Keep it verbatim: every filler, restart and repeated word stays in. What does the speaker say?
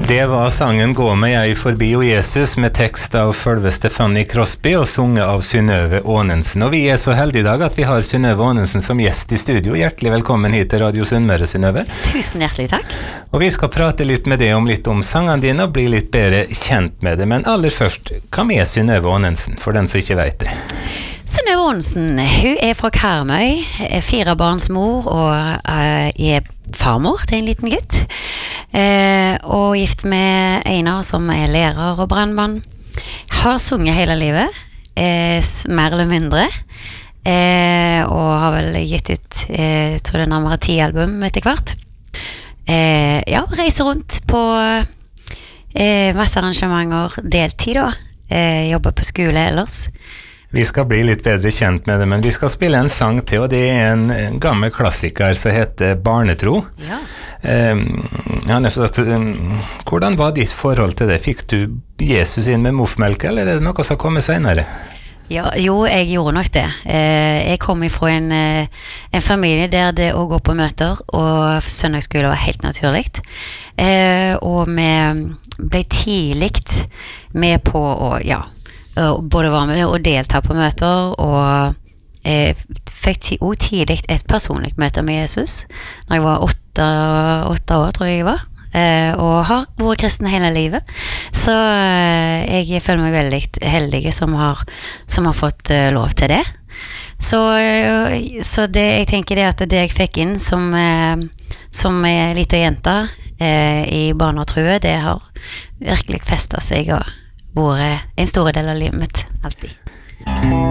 Det var sangen «Gå med jeg forbi og Jesus» med tekst av følveste Fanny Crosby og sunget av Synnøve Aanensen. Og vi er så heldige i dag at vi har Synnøve Aanensen som gjest i studio. Hjertelig velkommen hit til Radio Sunnmøre, Synnøve. Tusen hjertelig takk. Og vi skal prate litt med deg om litt om sangene dine og bli litt bedre kjent med det. Men aller først, hva er Synnøve Aanensen, for den som ikke vet det? Synnøve Aanensen, hun er fra Karmøy, er fire barns mor og uh, er farmor til en liten gutt. Eh, og gift med Einar som er lærer og brandmann. Har sunget hele livet, eh, mer eller mindre. Eh, og har vel gitt ut, eh, jeg tror det er nærmere ti album etter hvert. Eh, ja, reiser rundt på eh, masse arrangementer, deltid da. Eh, jobber på skole ellers. Vi skal bli litt bedre kjent med det, men vi skal spille en sang til, og det er en gammel klassiker som heter Barnetro. Ja. Um, ja, um, hvordan var ditt forhold til det? Fikk du Jesus inn med moffmelk, eller er det noe som kommer senere? Ja, jo, jeg gjorde nok det. Eh, jeg kom ifra en, en familie der det å gå på møter og søndagsskole var helt naturligt. Eh, og vi ble tidligt med på å, ja, både var med og delta på møter og eh, fikk ti, også tidlig et personlig møte med Jesus når jeg var åtte, åtte år tror jeg jeg var eh, og har vært kristen hele livet så eh, jeg føler meg veldig heldig som har, som har fått eh, lov til det så, eh, så det, jeg tenker det at det jeg fikk inn som, eh, som eh, liten jente eh, i barnetrue det har virkelig festet seg og vært en stor del av livet mitt, alltid.